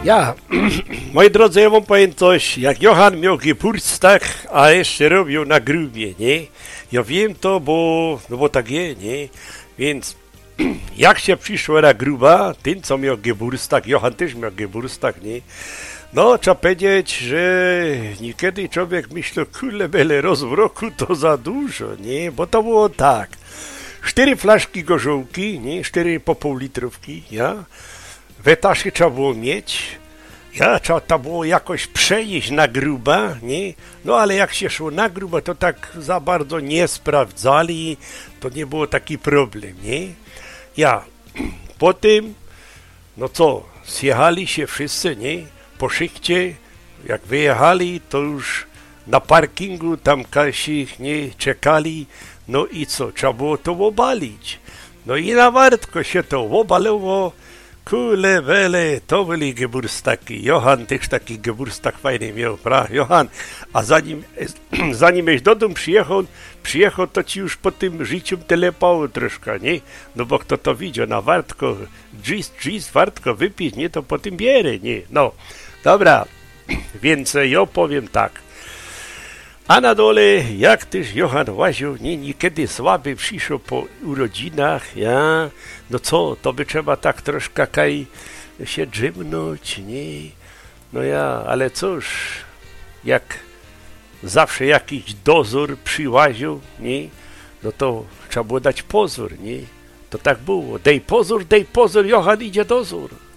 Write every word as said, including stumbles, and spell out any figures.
Ja, moi drodzy, ja wam powiem coś, jak Johan miał Geburtstag, a jeszcze robił na grubie, nie? Ja wiem to, bo, no bo tak je, nie? Więc jak się przyszło na gruba, ten co miał Geburtstag, Johan też miał Geburtstag, nie? No, trzeba powiedzieć, że niekiedy człowiek myślał, kule bele, raz w roku to za dużo, nie? Bo to było tak, cztery flaszki gorzołki, nie? Cztery po pół litrówki, ja? Wetaszki trzeba było mieć, ja, trzeba to było jakoś przejeść na gruba, nie? No ale jak się szło na gruba, to tak za bardzo nie sprawdzali, to nie było taki problem, nie? Ja, potem, no co, zjechali się wszyscy, nie? Po szychcie, jak wyjechali, to już na parkingu tam kasich, nie? Czekali, no i co, trzeba było to obalić. No i na wartko się to obalało. Kule, wele, to byli Geburtstagi. Johan też taki Geburtstag fajny miał, prawda? Johan, a zanim, zanim do domu przyjechał, przyjechał, to ci już po tym życiu telepało troszkę, nie? No bo kto to widział, na wartko, dżis, dżis, wartko wypić, nie? To po tym bierze, nie? No, dobra, więc ja powiem tak. A na dole, jak też Johan łaził, nie, niekiedy słaby przyszł po urodzinach, ja, no co, to by trzeba tak troszkę kaj się drzymnąć, nie, no ja, ale cóż, jak zawsze jakiś dozór przyłaził, nie, no to trzeba było dać pozór, nie, to tak było, dej pozór, dej pozór, Johan idzie dozór.